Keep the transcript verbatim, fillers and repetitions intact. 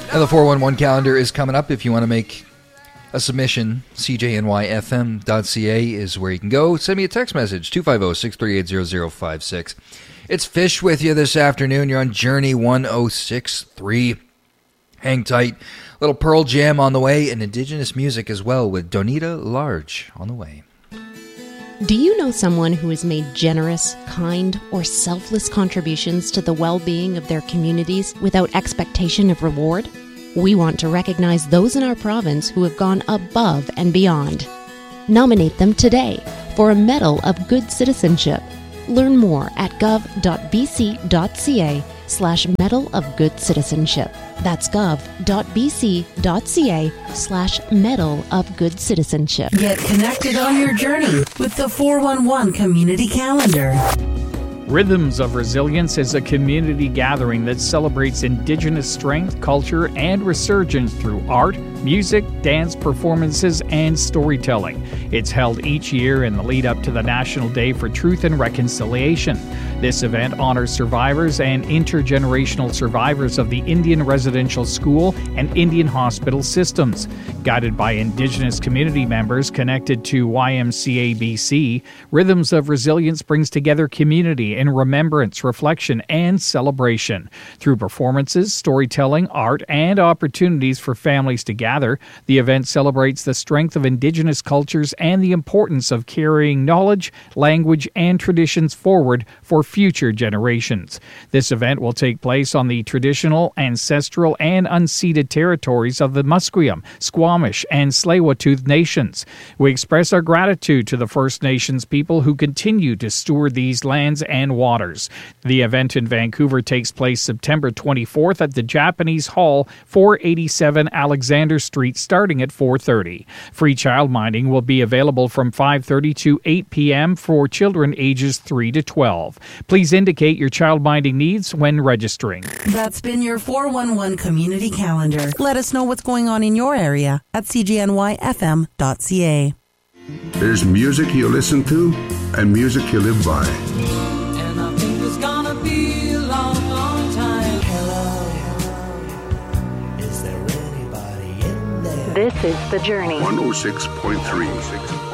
And the four one one calendar is coming up. If you want to make a submission, c j n y f m dot c a is where you can go. Send me a text message, two five zero, six three eight, zero zero five six. It's Fish with you this afternoon. You're on Journey one oh six point three. Hang tight. Little Pearl Jam on the way, and Indigenous music as well with Donita Large on the way. Do you know someone who has made generous, kind, or selfless contributions to the well-being of their communities without expectation of reward? We want to recognize those in our province who have gone above and beyond. Nominate them today for a Medal of Good Citizenship. Learn more at gov.bc.ca slash Medal of Good Citizenship. That's gov.bc.ca slash Medal of Good Citizenship. Get connected on your journey with the four one one Community Calendar. Rhythms of Resilience is a community gathering that celebrates Indigenous strength, culture, and resurgence through art, music, dance performances, and storytelling. It's held each year in the lead up to the National Day for Truth and Reconciliation. This event honors survivors and intergenerational survivors of the Indian residential school and Indian hospital systems. Guided by Indigenous community members connected to Y M C A B C, Rhythms of Resilience brings together community in remembrance, reflection, and celebration. Through performances, storytelling, art, and opportunities for families to gather, the event celebrates the strength of Indigenous cultures and the importance of carrying knowledge, language, and traditions forward for future generations. This event will take place on the traditional, ancestral, and unceded territories of the Musqueam, Squamish, and Tsleil-Waututh nations. We express our gratitude to the First Nations people who continue to steward these lands and waters. The event in Vancouver takes place September twenty-fourth at the Japanese Hall, four eighty-seven Alexander Street, starting at four thirty. Free childminding will be available from five thirty to eight p.m. for children ages three to twelve. Please indicate your childminding needs when registering. That's been your four one one Community Calendar. Let us know what's going on in your area at c j n y f m dot c a. There's music you listen to and music you live by. And I think it's gonna be a long, long time. Hello, is there anybody in there? This is The Journey. one oh six point three.